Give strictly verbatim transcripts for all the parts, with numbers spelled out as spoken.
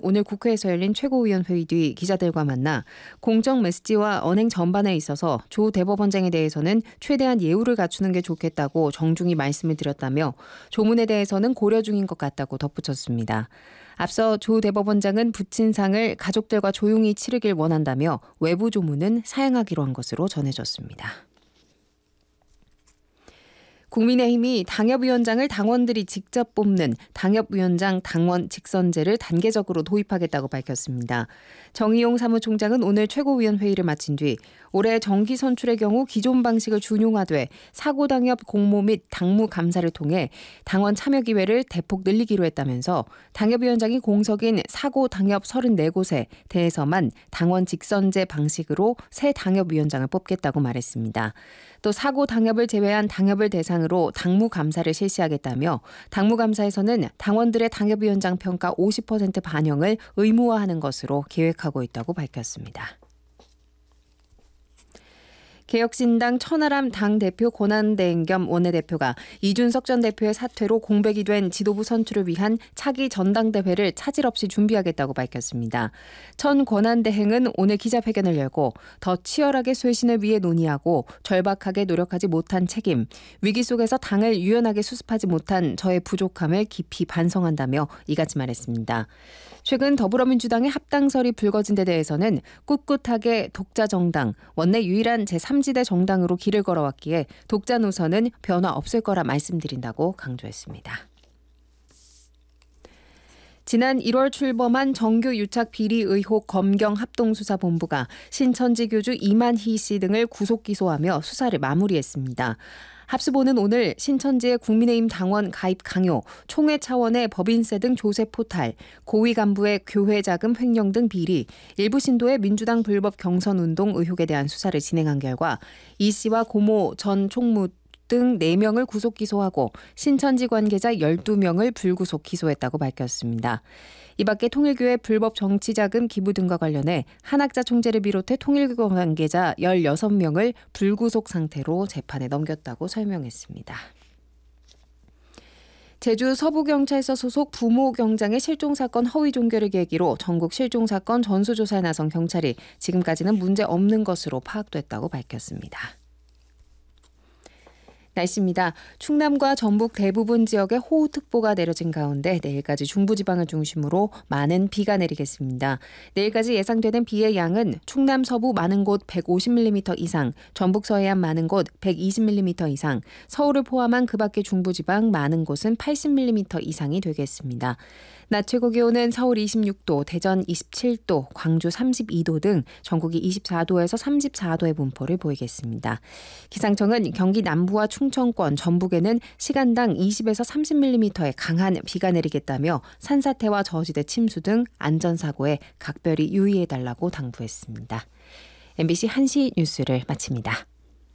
오늘 국회에서 열린 최고위원 회의 뒤 기자들과 만나 공적 메시지와 언행 전반에 있어서 조 대법원장에 대해서는 최대한 예우를 갖추는 게 좋겠다고 정중히 말씀을 드렸다며 조문에 대해서는 고려 중인 것 같다고 덧붙였습니다. 앞서 조 대법원장은 붙인 상을 가족들과 조용히 치르길 원한다며 외부 조문은 사양하기로 한 것으로 전해졌습니다. 국민의힘이 당협위원장을 당원들이 직접 뽑는 당협위원장 당원 직선제를 단계적으로 도입하겠다고 밝혔습니다. 정의용 사무총장은 오늘 최고위원 회의를 마친 뒤 올해 정기 선출의 경우 기존 방식을 준용하되 사고당협 공모 및 당무 감사를 통해 당원 참여 기회를 대폭 늘리기로 했다면서 당협위원장이 공석인 사고당협 서른네 곳에 대해서만 당원 직선제 방식으로 새 당협위원장을 뽑겠다고 말했습니다. 또 사고 당협을 제외한 당협을 대상으로 당무 감사를 실시하겠다며 당무 감사에서는 당원들의 당협위원장 평가 오십 퍼센트 반영을 의무화하는 것으로 계획하고 있다고 밝혔습니다. 개혁신당 천하람 당대표 권한대행 겸 원내대표가 이준석 전 대표의 사퇴로 공백이 된 지도부 선출을 위한 차기 전당대회를 차질 없이 준비하겠다고 밝혔습니다. 천 권한대행은 오늘 기자회견을 열고 더 치열하게 쇄신을 위해 논의하고 절박하게 노력하지 못한 책임, 위기 속에서 당을 유연하게 수습하지 못한 저의 부족함을 깊이 반성한다며 이같이 말했습니다. 최근 더불어민주당의 합당설이 불거진 데 대해서는 꿋꿋하게 독자 정당, 원내 유일한 제삼 지대 정당으로 길을 걸어왔기에 독자 노선은 변화 없을 거라 말씀드린다고 강조했습니다. 지난 일월 출범한 정규 유착 비리 의혹 검경 합동수사본부가 신천지 교주 이만희 씨 등을 구속 기소하며 수사를 마무리했습니다. 합수본은 오늘 신천지의 국민의힘 당원 가입 강요, 총회 차원의 법인세 등 조세 포탈, 고위 간부의 교회 자금 횡령 등 비리, 일부 신도의 민주당 불법 경선운동 의혹에 대한 수사를 진행한 결과 이 씨와 고모 전 총무 등 네 명을 구속 기소하고 신천지 관계자 열두 명을 불구속 기소했다고 밝혔습니다. 이 밖에 통일교회 불법 정치자금 기부 등과 관련해 한학자 총재를 비롯해 통일교 관계자 열여섯 명을 불구속 상태로 재판에 넘겼다고 설명했습니다. 제주 서부경찰서 소속 부모 경장의 실종사건 허위 종결을 계기로 전국 실종사건 전수조사에 나선 경찰이 지금까지는 문제 없는 것으로 파악됐다고 밝혔습니다. 날씨입니다. 충남과 전북 대부분 지역에 호우특보가 내려진 가운데 내일까지 중부지방을 중심으로 많은 비가 내리겠습니다. 내일까지 예상되는 비의 양은 충남 서부 많은 곳 백오십 밀리미터 이상, 전북 서해안 많은 곳 백이십 밀리미터 이상, 서울을 포함한 그 밖의 중부지방 많은 곳은 팔십 밀리미터 이상이 되겠습니다. 낮 최고 기온은 서울 이십육 도, 대전 이십칠 도, 광주 삼십이 도 등 전국이 이십사 도에서 삼십사 도의 분포를 보이겠습니다. 기상청은 경기 남부와 충청권, 전북에는 시간당 이십에서 삼십 밀리미터의 강한 비가 내리겠다며 산사태와 저지대 침수 등 안전사고에 각별히 유의해달라고 당부했습니다. 엠비씨 한 시 뉴스를 마칩니다.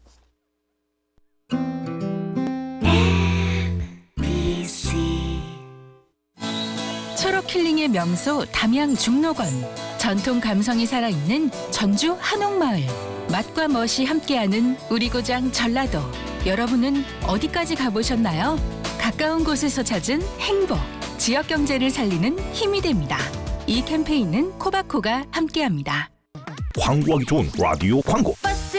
초록 힐링의 명소 담양 중록원, 전통 감성이 살아있는 전주 한옥마을, 맛과 멋이 함께하는 우리 고장 전라도. 여러분은 어디까지 가보셨나요? 가까운 곳에서 찾은 행복, 지역 경제를 살리는 힘이 됩니다. 이 캠페인은 코바코가 함께합니다. 광고하기 좋은 라디오 광고.